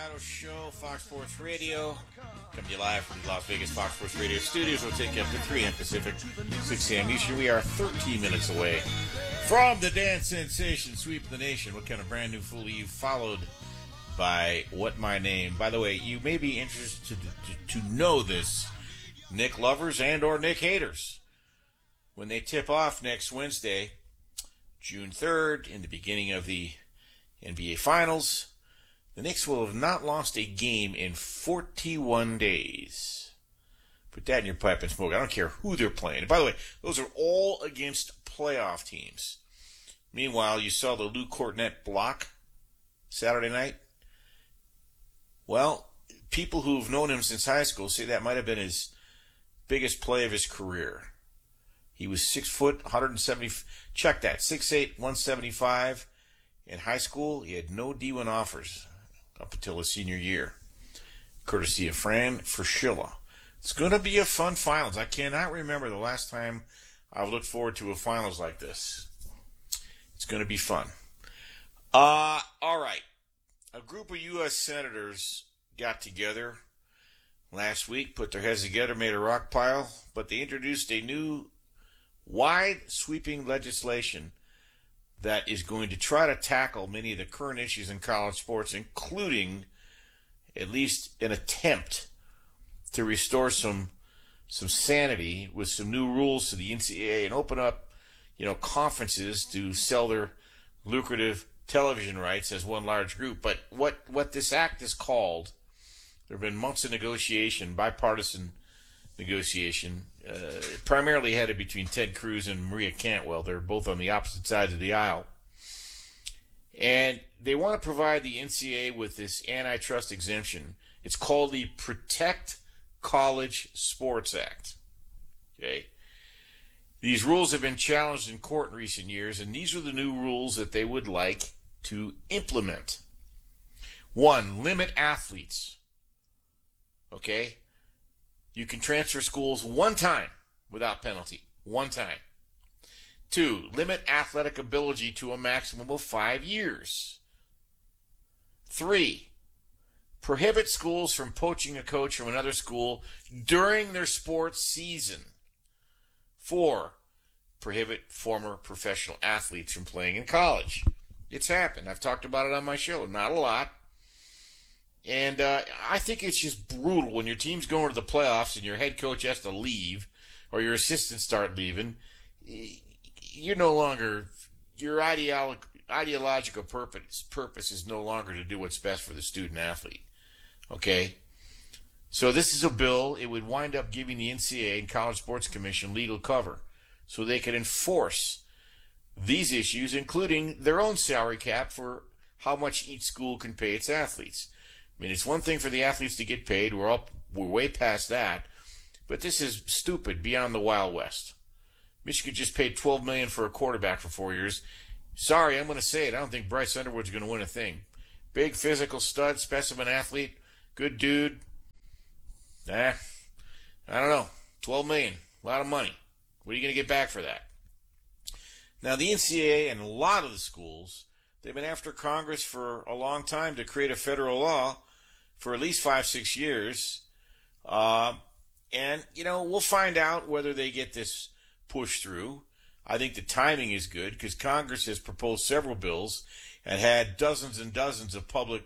Corrado Show, Fox Sports Radio. Coming to you live from the Las Vegas Fox Sports Radio studios. We'll take you up to 3 a.m. Pacific, 6 a.m. Eastern. We are 13 minutes away from the dance sensation sweep of the nation. What kind of brand new fool you followed by What My Name? By the way, you may be interested to know this, Nick lovers and or Nick haters. When they tip off next Wednesday, June 3rd, in the beginning of the NBA Finals, the Knicks will have not lost a game in 41 days. Put that in your pipe and smoke. I don't care who they're playing. And by the way, those are all against playoff teams. Meanwhile, you saw the Lou Kortnet block Saturday night. Well, people who've known him since high school say that might have been his biggest play of his career. He was 6 foot, 170. Check that, 6'8", 175. In high school, he had no D1 offers up until his senior year, courtesy of Fran Fraschilla. It's going to be a fun finals. I cannot remember the last time I've looked forward to a finals like this. It's going to be fun. All right. A group of U.S. senators got together last week, put their heads together, made a rock pile, but they introduced a new wide-sweeping legislation that is going to try to tackle many of the current issues in college sports, including at least an attempt to restore some sanity with some new rules to the NCAA and open up, conferences to sell their lucrative television rights as one large group. But what this act is called, there have been months of negotiation, bipartisan negotiation, primarily headed between Ted Cruz and Maria Cantwell. They're both on the opposite sides of the aisle. And they want to provide the NCAA with this antitrust exemption. It's called the Protect College Sports Act. Okay. These rules have been challenged in court in recent years, and these are the new rules that they would like to implement. 1, limit athletes. Okay? You can transfer schools one time without penalty. One time. 2, limit athletic ability to a maximum of 5 years. 3, prohibit schools from poaching a coach from another school during their sports season. 4, prohibit former professional athletes from playing in college. It's happened. I've talked about it on my show. Not a lot. And I think it's just brutal when your team's going to the playoffs and your head coach has to leave or your assistants start leaving. You're no longer, your ideological purpose is no longer to do what's best for the student athlete. Okay? So this is a bill. It would wind up giving the NCAA and College Sports Commission legal cover so they could enforce these issues, including their own salary cap for how much each school can pay its athletes. I mean, it's one thing for the athletes to get paid. We're way past that. But this is stupid, beyond the Wild West. Michigan just paid $12 million for a quarterback for 4 years. Sorry, I'm going to say it. I don't think Bryce Underwood's going to win a thing. Big physical stud, specimen athlete, good dude. I don't know. $12 million, a lot of money. What are you going to get back for that? Now, the NCAA and a lot of the schools, they've been after Congress for a long time to create a federal law for at least 5-6 years. And, we'll find out whether they get this pushed through. I think the timing is good because Congress has proposed several bills and had dozens and dozens of public,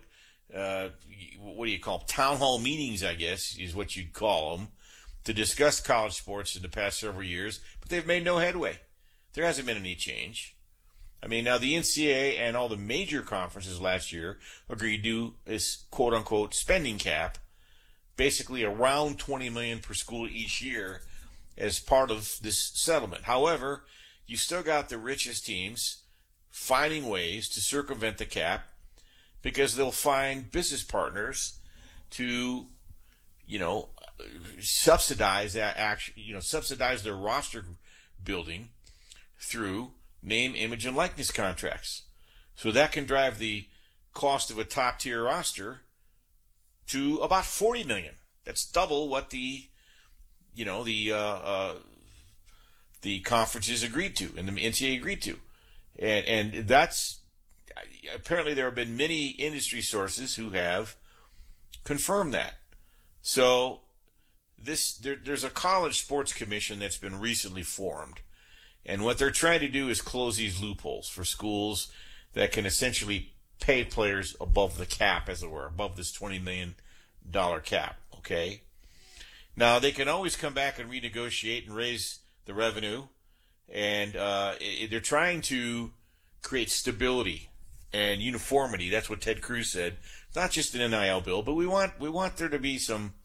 town hall meetings, I guess, is what you'd call them, to discuss college sports in the past several years. But they've made no headway. There hasn't been any change. I mean, now the NCAA and all the major conferences last year agreed to this quote-unquote spending cap, basically around $20 million per school each year as part of this settlement. However, you still got the richest teams finding ways to circumvent the cap because they'll find business partners to, subsidize their roster building through name, image, and likeness contracts. So that can drive the cost of a top-tier roster to about $40 million. That's double what the conferences agreed to and the NCAA agreed to. And that's, apparently there have been many industry sources who have confirm that. So there's a college sports commission that's been recently formed. And what they're trying to do is close these loopholes for schools that can essentially pay players above the cap, as it were, above this $20 million cap, okay? Now, they can always come back and renegotiate and raise the revenue, and they're trying to create stability and uniformity. That's what Ted Cruz said. It's not just an NIL bill, but we want there to be some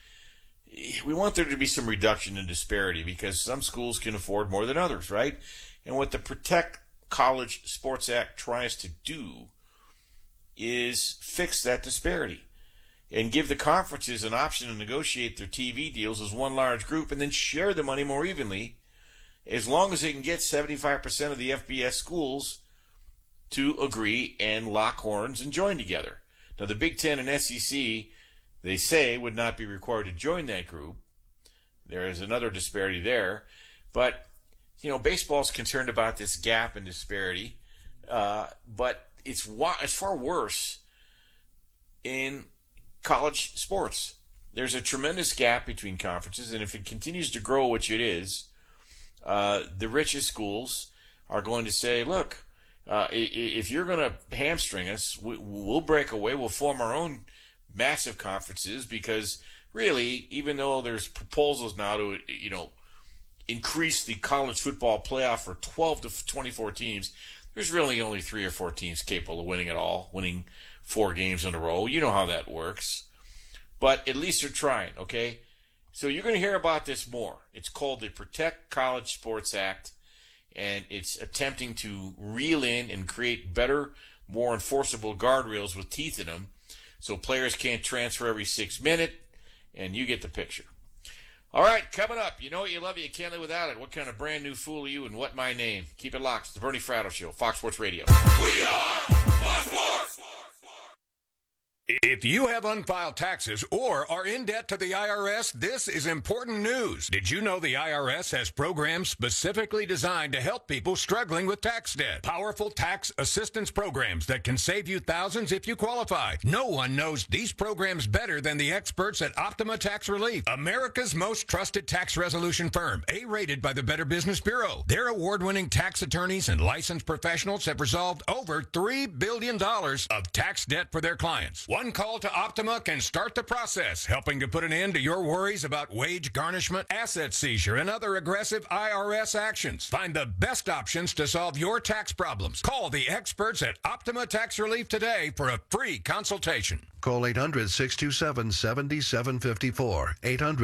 reduction in disparity, because some schools can afford more than others, right? And what the Protect College Sports Act tries to do is fix that disparity and give the conferences an option to negotiate their TV deals as one large group and then share the money more evenly, as long as they can get 75% of the FBS schools to agree and lock horns and join together. Now, the Big Ten and SEC, they say, would not be required to join that group. There is another disparity there. But, baseball's concerned about this gap and disparity, but it's far worse in college sports. There's a tremendous gap between conferences, and if it continues to grow, which it is, the richest schools are going to say, look, if you're going to hamstring us, we'll break away, we'll form our own massive conferences, because really, even though there's proposals now to, increase the college football playoff for 12 to 24 teams, there's really only 3 or 4 teams capable of winning it all, winning 4 games in a row. You know how that works. But at least they're trying, okay? So you're going to hear about this more. It's called the Protect College Sports Act, and it's attempting to reel in and create better, more enforceable guardrails with teeth in them, so players can't transfer every 6 minutes, and you get the picture. All right, coming up, you know what you love, you can't live without it. What kind of brand new fool are you, and what my name? Keep it locked. It's the Bernie Fratto Show, Fox Sports Radio. We are Fox Sports. If you have unfiled taxes or are in debt to the IRS, this is important news. Did you know the IRS has programs specifically designed to help people struggling with tax debt? Powerful tax assistance programs that can save you thousands if you qualify. No one knows these programs better than the experts at Optima Tax Relief, America's most trusted tax resolution firm, A-rated by the Better Business Bureau. Their award-winning tax attorneys and licensed professionals have resolved over $3 billion of tax debt for their clients. One call to Optima can start the process, helping to put an end to your worries about wage garnishment, asset seizure, and other aggressive IRS actions. Find the best options to solve your tax problems. Call the experts at Optima Tax Relief today for a free consultation. Call 800-627-7754.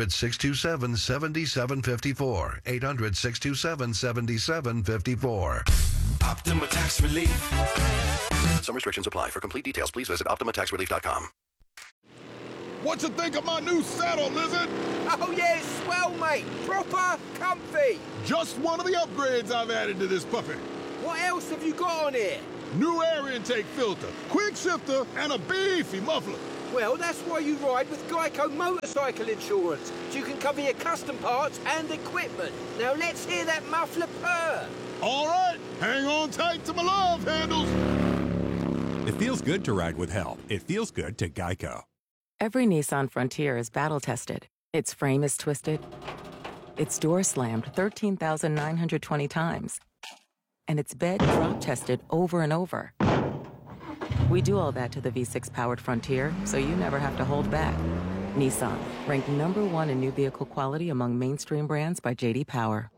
800-627-7754. 800-627-7754. Optima Tax Relief. Some restrictions apply. For complete details, please visit OptimaTaxRelief.com. What you think of my new saddle, Lizard? Oh, yeah, it's swell, mate. Proper comfy. Just one of the upgrades I've added to this puppy. What else have you got on here? New air intake filter, quick shifter, and a beefy muffler. Well, that's why you ride with Geico Motorcycle Insurance. So you can cover your custom parts and equipment. Now let's hear that muffler purr. All right, hang on tight to my love handles. It feels good to ride with help. It feels good to Geico. Every Nissan Frontier is battle-tested. Its frame is twisted. Its door slammed 13,920 times. And its bed drop-tested over and over. We do all that to the V6-powered Frontier, so you never have to hold back. Nissan, ranked #1 in new vehicle quality among mainstream brands by J.D. Power.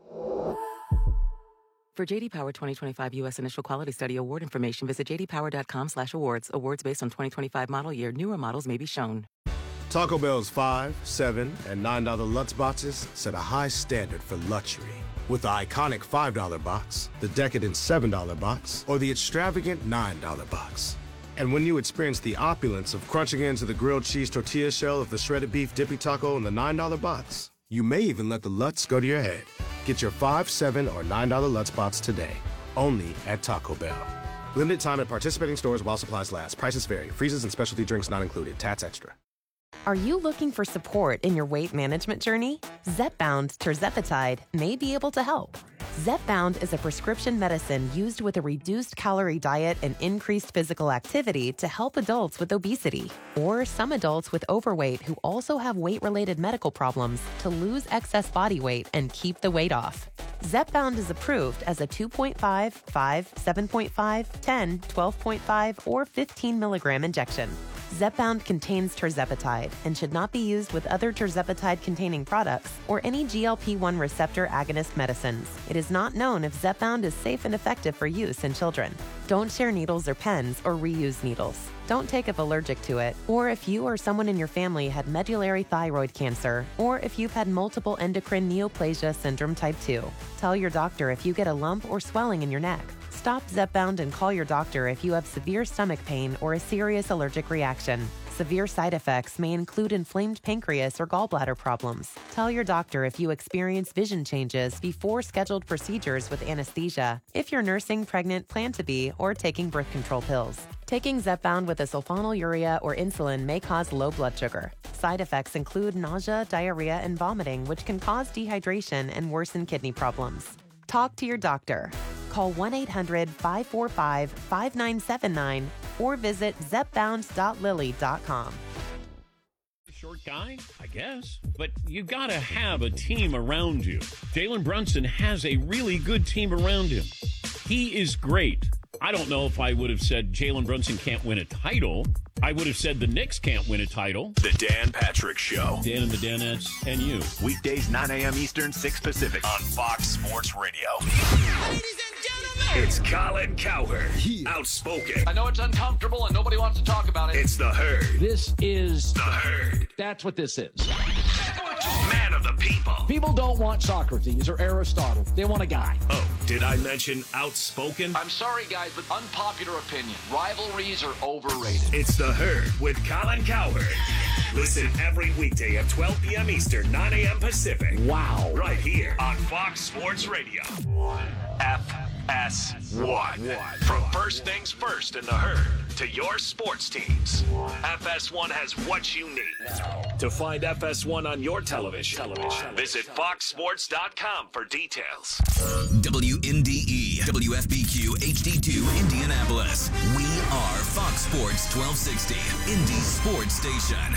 For J.D. Power 2025 U.S. Initial Quality Study Award information, visit jdpower.com/awards. Awards based on 2025 model year. Newer models may be shown. Taco Bell's $5, $7, and $9 Lutz boxes set a high standard for luxury. With the iconic $5 box, the decadent $7 box, or the extravagant $9 box. And when you experience the opulence of crunching into the grilled cheese tortilla shell of the shredded beef dippy taco in the $9 box, you may even let the Lutz go to your head. Get your $5, $7, or $9 Lutz box today, only at Taco Bell. Limited time at participating stores while supplies last. Prices vary. Freezes and specialty drinks not included. Tats extra. Are you looking for support in your weight management journey? Zepbound tirzepatide may be able to help. Zepbound is a prescription medicine used with a reduced calorie diet and increased physical activity to help adults with obesity, or some adults with overweight who also have weight-related medical problems to lose excess body weight and keep the weight off. Zepbound is approved as a 2.5, 5, 7.5, 10, 12.5, or 15 milligram injection. Zepbound contains tirzepatide and should not be used with other tirzepatide-containing products or any GLP-1 receptor agonist medicines. It is not known if Zepbound is safe and effective for use in children. Don't share needles or pens or reuse needles. Don't take if allergic to it, or if you or someone in your family had medullary thyroid cancer, or if you've had multiple endocrine neoplasia syndrome type 2. Tell your doctor if you get a lump or swelling in your neck. Stop Zepbound and call your doctor if you have severe stomach pain or a serious allergic reaction. Severe side effects may include inflamed pancreas or gallbladder problems. Tell your doctor if you experience vision changes before scheduled procedures with anesthesia, if you're nursing, pregnant, plan to be, or taking birth control pills. Taking Zepbound with a sulfonylurea or insulin may cause low blood sugar. Side effects include nausea, diarrhea, and vomiting, which can cause dehydration and worsen kidney problems. Talk to your doctor. Call 1-800-545-5979 or visit zepbound.lilly.com. Short guy, I guess, but you gotta have a team around you. Jalen Brunson has a really good team around him. He is great. I don't know if I would have said Jalen Brunson can't win a title. I would have said the Knicks can't win a title. The Dan Patrick Show. Dan and the Danettes and you. Weekdays 9 a.m. Eastern, 6 Pacific on Fox Sports Radio. Ladies and gentlemen, It's Colin Cowherd. Outspoken. I know it's uncomfortable and nobody wants to talk about it. It's the Herd. This is the Herd. That's what this is. Man of the people. People don't want Socrates or Aristotle. They want a guy. Oh, did I mention outspoken? I'm sorry, guys, but unpopular opinion. Rivalries are overrated. It's the Herd with Colin Cowherd. Listen every weekday at 12 p.m. Eastern, 9 a.m. Pacific. Wow. Right here on Fox Sports Radio. FS1. From first things first in the Herd to your sports teams, FS1 has what you need. To find FS1 on your television, visit foxsports.com for details. WNDE, WFBQ, HD2, Indianapolis. We are Fox Sports 1260, Indy Sports Station.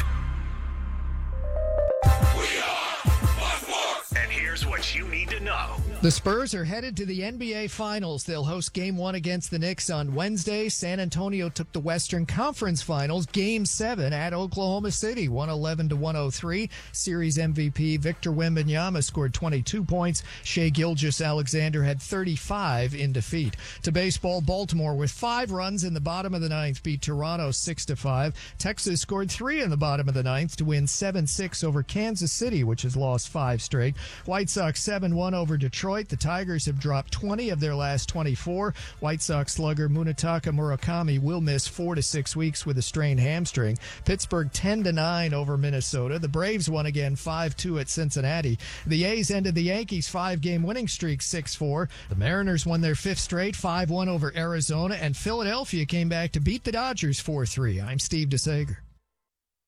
And here's what you need to know. The Spurs are headed to the NBA Finals. They'll host Game 1 against the Knicks on Wednesday. San Antonio took the Western Conference Finals, Game 7 at Oklahoma City, 111-103. Series MVP Victor Wembanyama scored 22 points. Shai Gilgeous-Alexander had 35 in defeat. To baseball, Baltimore with 5 runs in the bottom of the ninth beat Toronto 6-5. Texas scored 3 in the bottom of the ninth to win 7-6 over Kansas City, which has lost 5 straight. White Sox 7-1 over Detroit. The Tigers have dropped 20 of their last 24. White Sox slugger Munetaka Murakami will miss 4 to 6 weeks with a strained hamstring. Pittsburgh 10-9 over Minnesota. The Braves won again 5-2 at Cincinnati. The A's ended the Yankees' 5-game winning streak 6-4. The Mariners won their 5th straight 5-1 over Arizona, and Philadelphia came back to beat the Dodgers 4-3. I'm Steve DeSager.